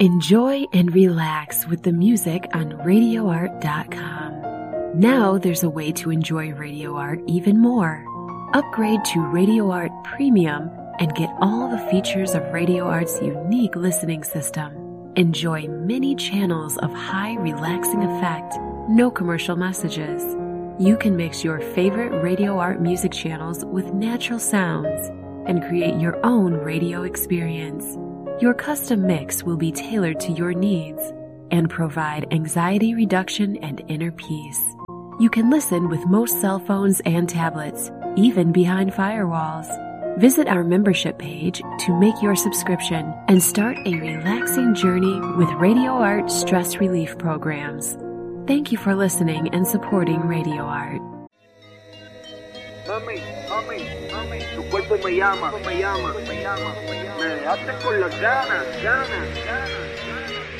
Enjoy and relax with the music on RadioArt.com. Now there's a way to enjoy Radio Art even more. Upgrade to Radio Art Premium and get all the features of Radio Art's unique listening system. Enjoy many channels of high relaxing effect, no commercial messages. You can mix your favorite Radio Art music channels with natural sounds and create your own radio experience. Your custom mix will be tailored to your needs and provide anxiety reduction and inner peace. You can listen with most cell phones and tablets, even behind firewalls. Visit our membership page to make your subscription and start a relaxing journey with Radio Art stress relief programs. Thank you for listening and supporting Radio Art. Mami, tu cuerpo me llama, me dejaste con las ganas.